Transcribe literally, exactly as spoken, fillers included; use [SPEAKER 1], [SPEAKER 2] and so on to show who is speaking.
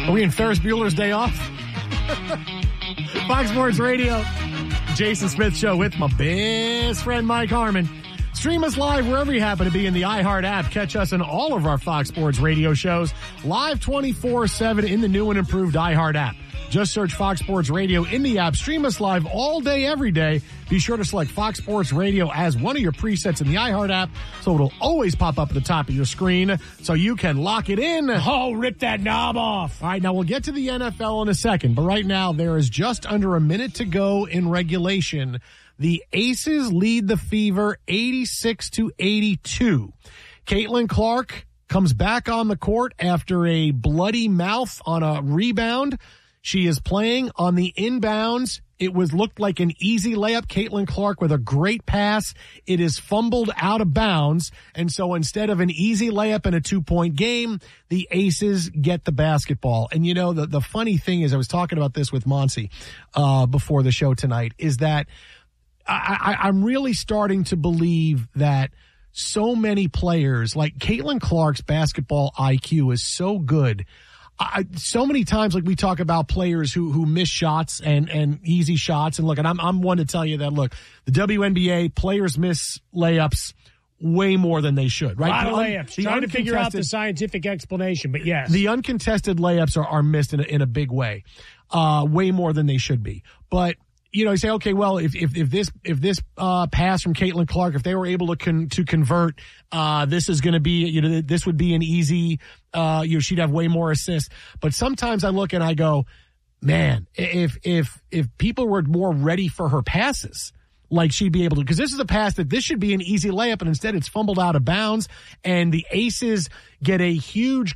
[SPEAKER 1] Are we in Ferris Bueller's Day Off? Fox Sports Radio, Jason Smith Show with my best friend Mike Harmon. Stream us live wherever you happen to be in the iHeart app. Catch us in all of our Fox Sports Radio shows live twenty-four seven in the new and improved iHeart app. Just search Fox Sports Radio in the app. Stream us live all day, every day. Be sure to select Fox Sports Radio as one of your presets in the iHeart app, so it'll always pop up at the top of your screen so you can lock it in.
[SPEAKER 2] Oh, rip that knob off.
[SPEAKER 1] All right, now we'll get to the N F L in a second, but right now there is just under a minute to go in regulation. The Aces lead the Fever eighty-six to eighty-two. Caitlin Clark comes back on the court after a bloody mouth on a rebound. She is playing on the inbounds. It was looked like an easy layup. Caitlin Clark with a great pass. It is fumbled out of bounds. And so instead of an easy layup and a two-point game, the Aces get the basketball. And you know, the, the funny thing is, I was talking about this with Monsi uh, before the show tonight, is that I, I, I'm really starting to believe that so many players, like Caitlin Clark's basketball I Q is so good. I, so many times, like we talk about players who who miss shots and, and easy shots. And look, and I'm I'm one to tell you that, look, the W N B A players miss layups way more than they should, right?
[SPEAKER 2] A lot
[SPEAKER 1] the
[SPEAKER 2] of
[SPEAKER 1] un,
[SPEAKER 2] layups. Trying to figure out the scientific explanation, but yes.
[SPEAKER 1] The uncontested layups are, are missed in a, in a big way, uh, way more than they should be. But you know, you say, okay, well, if if, if this if this uh, pass from Caitlin Clark, if they were able to con- to convert, uh, this is going to be, you know, this would be an easy, uh, you know, she'd have way more assists. But sometimes I look and I go, man, if if if people were more ready for her passes, like she'd be able to, because this is a pass that this should be an easy layup, and instead it's fumbled out of bounds, and the Aces get a huge